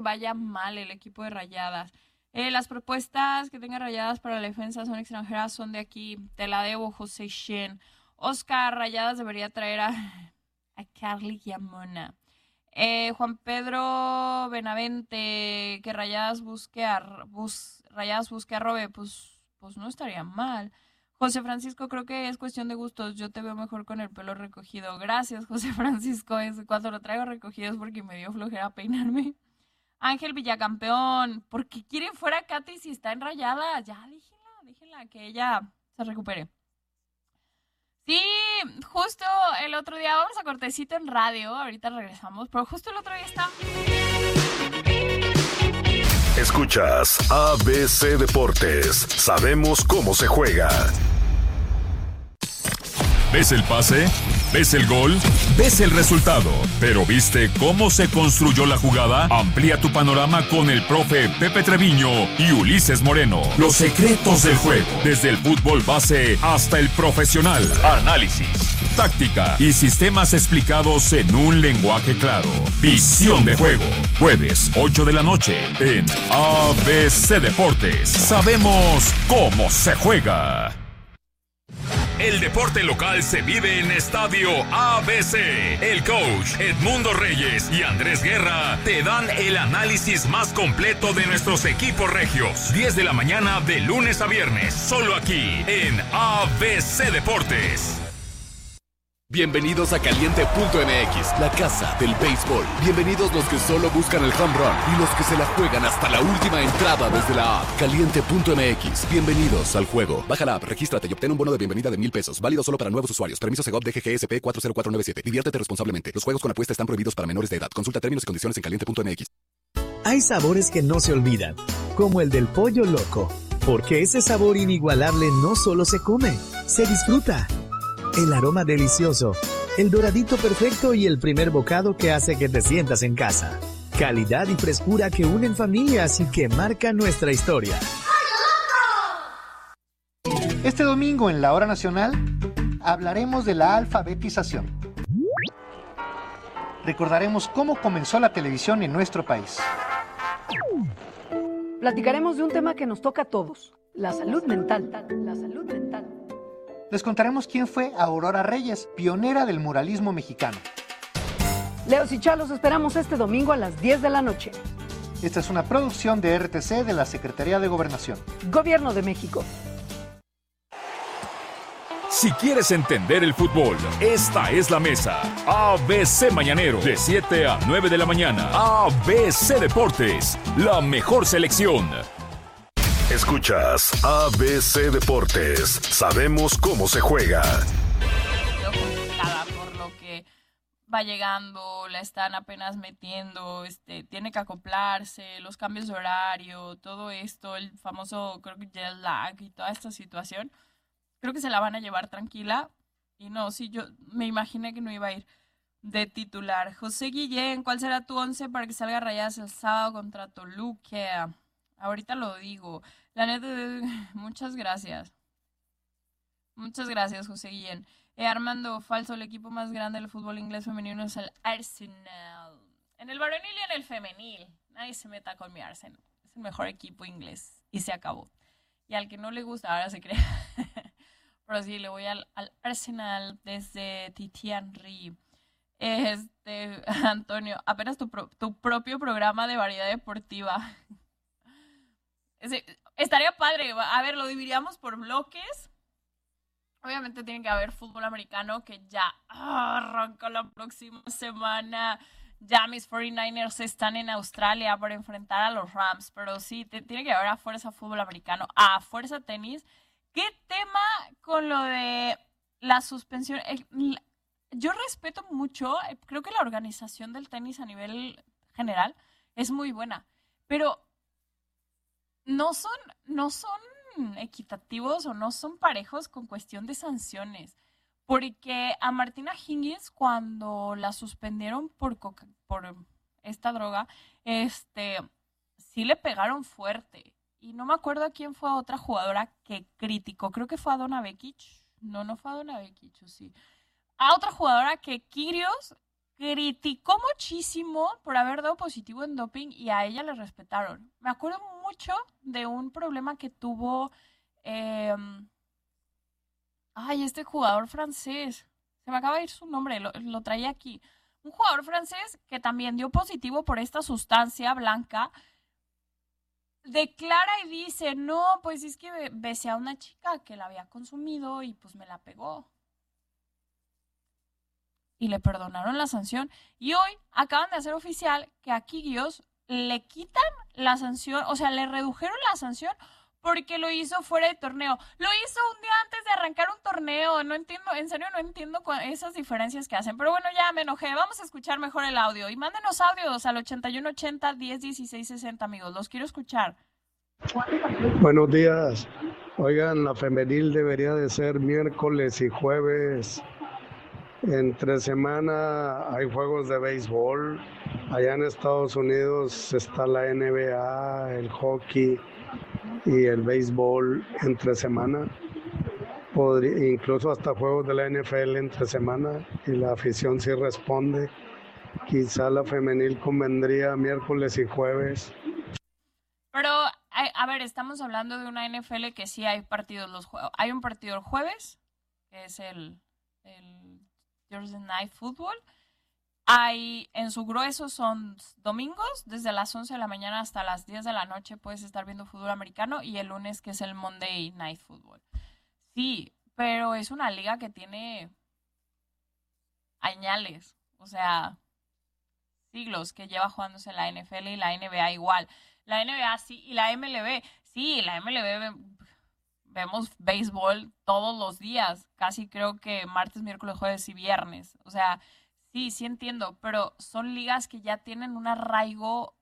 vaya mal el equipo de Rayadas. Las propuestas que tenga Rayadas para la defensa son extranjeras, son de aquí. Te la debo, José Shen. Oscar, Rayadas debería traer a Carly Yamona. Juan Pedro Benavente, que Rayadas busque a Robe, pues no estaría mal. José Francisco, creo que es cuestión de gustos. Yo te veo mejor con el pelo recogido. Gracias, José Francisco. Cuando lo traigo recogido es porque me dio flojera peinarme. Ángel Villacampeón, ¿por qué quieren fuera a Katy si está en Rayadas? Ya, déjenla, que ella se recupere. Sí, justo el otro día, vamos a cortecito en radio, ahorita regresamos, pero justo el otro día está... Escuchas ABC Deportes, sabemos cómo se juega. ¿Ves el pase? ¿Ves el gol? ¿Ves el resultado? ¿Pero viste cómo se construyó la jugada? Amplía tu panorama con el profe Pepe Treviño y Ulises Moreno. Los secretos del juego, desde el fútbol base hasta el profesional. Análisis, táctica y sistemas explicados en un lenguaje claro. Visión de juego. Jueves, 8 de la noche en ABC Deportes. Sabemos cómo se juega. El deporte local se vive en Estadio ABC. El coach Edmundo Reyes y Andrés Guerra te dan el análisis más completo de nuestros equipos regios. 10 de la mañana de lunes a viernes, solo aquí en ABC Deportes. Bienvenidos a Caliente.mx, la casa del béisbol. Bienvenidos los que solo buscan el home run y los que se la juegan hasta la última entrada desde la app. Caliente.mx, bienvenidos al juego. Baja la app, regístrate y obtén un bono de bienvenida de $1,000. Válido solo para nuevos usuarios. Permiso Segov DGGSP 40497. Diviértete responsablemente. Los juegos con apuesta están prohibidos para menores de edad. Consulta términos y condiciones en Caliente.mx. Hay sabores que no se olvidan, como el del pollo loco. Porque ese sabor inigualable no solo se come, se disfruta. El aroma delicioso, el doradito perfecto y el primer bocado que hace que te sientas en casa. Calidad y frescura que unen familias y que marcan nuestra historia. Este domingo en la Hora Nacional hablaremos de la alfabetización. Recordaremos cómo comenzó la televisión en nuestro país. Platicaremos de un tema que nos toca a todos, la salud mental. La salud mental. Les contaremos quién fue Aurora Reyes, pionera del muralismo mexicano. Leos y Chalos esperamos este domingo a las 10 de la noche. Esta es una producción de RTC de la Secretaría de Gobernación. Gobierno de México. Si quieres entender el fútbol, esta es la mesa. ABC Mañanero, de 7 a 9 de la mañana. ABC Deportes, la mejor selección. Escuchas ABC Deportes. Sabemos cómo se juega. Por lo que va llegando, la están apenas metiendo, tiene que acoplarse, los cambios de horario, todo esto, el famoso, creo que jet lag y toda esta situación. Creo que se la van a llevar tranquila. Y no, sí, yo me imaginé que no iba a ir de titular. José Guillén, ¿cuál será tu 11 para que salga Rayadas el sábado contra Toluca? Ahorita lo digo. La neta, muchas gracias. Muchas gracias, José Guillén. Armando, falso, el equipo más grande del fútbol inglés femenino es el Arsenal. En el varonil y en el femenil. Nadie se meta con mi Arsenal. Es el mejor equipo inglés. Y se acabó. Y al que no le gusta, ahora se cree. Pero sí, le voy al Arsenal desde Titi Henry. Antonio, apenas tu propio programa de variedad deportiva. Estaría padre. A ver, lo dividiríamos por bloques. Obviamente tiene que haber fútbol americano que ya arranca la próxima semana. Ya mis 49ers están en Australia para enfrentar a los Rams. Pero sí, tiene que haber a fuerza fútbol americano, a fuerza tenis. ¿Qué tema con lo de la suspensión? Yo respeto mucho, creo que la organización del tenis a nivel general es muy buena. Pero no son equitativos o no son parejos con cuestión de sanciones. Porque a Martina Hingis, cuando la suspendieron por esta droga, sí le pegaron fuerte. Y no me acuerdo a quién fue a otra jugadora que criticó. Creo que fue a Donna Vekic. No fue a Donna Vekic, sí. A otra jugadora que Kyrgios criticó muchísimo por haber dado positivo en doping y a ella le respetaron. Me acuerdo mucho de un problema que tuvo este jugador francés. Se me acaba de ir su nombre, lo traía aquí. Un jugador francés que también dio positivo por esta sustancia blanca. Declara y dice, no, pues es que besé a una chica que la había consumido y pues me la pegó. Y le perdonaron la sanción. Y hoy acaban de hacer oficial que a Kyrgios le quitan la sanción, o sea, le redujeron la sanción porque lo hizo fuera de torneo. Lo hizo un día antes de arrancar un torneo. No entiendo, en serio no entiendo esas diferencias que hacen. Pero bueno, ya me enojé. Vamos a escuchar mejor el audio. Y mándenos audios al 8180-101660, amigos. Los quiero escuchar. Buenos días. Oigan, la femenil debería de ser miércoles y jueves. Entre semana hay juegos de béisbol. Allá en Estados Unidos está la NBA, el hockey y el béisbol entre semana. Incluso hasta juegos de la NFL entre semana. Y la afición sí responde. Quizá la femenil convendría miércoles y jueves. Pero, a ver, estamos hablando de una NFL que sí hay partidos los jueves. Hay un partido el jueves, que es el Thursday Night Football. Hay, en su grueso son domingos, desde las 11 de la mañana hasta las 10 de la noche puedes estar viendo fútbol americano, y el lunes, que es el Monday Night Football. Sí, pero es una liga que tiene añales, o sea, siglos que lleva jugándose la NFL y la NBA igual. La NBA sí, y la MLB, sí, la MLB vemos béisbol todos los días, casi creo que martes, miércoles, jueves y viernes. O sea, sí entiendo, pero son ligas que ya tienen un arraigo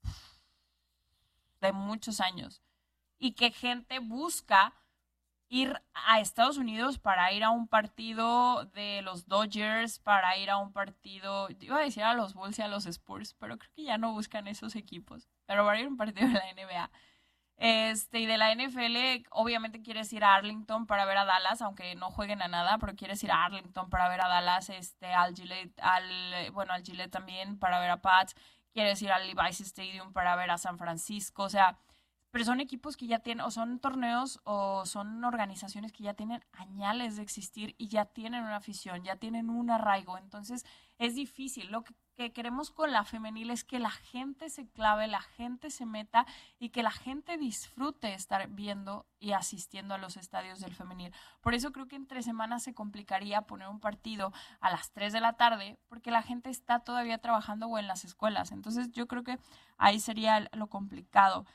de muchos años y que gente busca ir a Estados Unidos para ir a un partido de los Dodgers, para ir a un partido, iba a decir a los Bulls y a los Spurs, pero creo que ya no buscan esos equipos, pero para ir a un partido de la NBA. Y de la NFL, obviamente quieres ir a Arlington para ver a Dallas, aunque no jueguen a nada, pero quieres ir a Arlington para ver a Dallas, al Gillette también para ver a Pats, quieres ir al Levi's Stadium para ver a San Francisco, o sea, pero son equipos que ya tienen, o son torneos, o son organizaciones que ya tienen añales de existir y ya tienen una afición, ya tienen un arraigo. Entonces es difícil. Lo que queremos con la femenil es que la gente se clave, la gente se meta y que la gente disfrute estar viendo y asistiendo a los estadios del femenil. Por eso creo que entre semanas se complicaría poner un partido a las 3 de la tarde porque la gente está todavía trabajando o en las escuelas. Entonces yo creo que ahí sería lo complicado.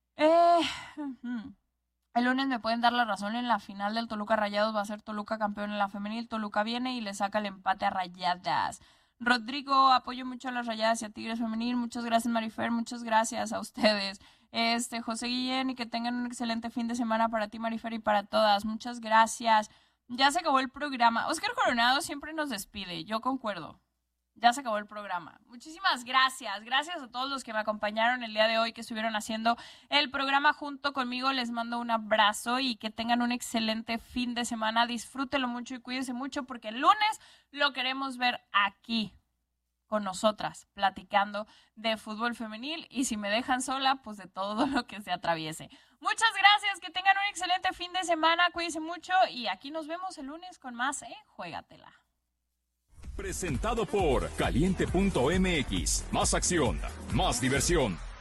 El lunes me pueden dar la razón en la final del Toluca Rayados. Va a ser Toluca campeón en la femenil. Toluca viene y le saca el empate a Rayadas. Rodrigo, apoyo mucho a las Rayadas y a Tigres femenil. Muchas gracias, Marifer. Muchas gracias a ustedes. José Guillén, y que tengan un excelente fin de semana para ti, Marifer, y para todas. Muchas gracias. Ya se acabó el programa. Oscar Coronado siempre nos despide. Yo concuerdo. Ya se acabó el programa. Muchísimas gracias. Gracias a todos los que me acompañaron el día de hoy, que estuvieron haciendo el programa junto conmigo. Les mando un abrazo y que tengan un excelente fin de semana. Disfrútenlo mucho y cuídense mucho porque el lunes lo queremos ver aquí con nosotras, platicando de fútbol femenil y si me dejan sola, pues de todo lo que se atraviese. Muchas gracias. Que tengan un excelente fin de semana. Cuídense mucho y aquí nos vemos el lunes con más Juégatela. Presentado por Caliente.mx. Más acción, más diversión.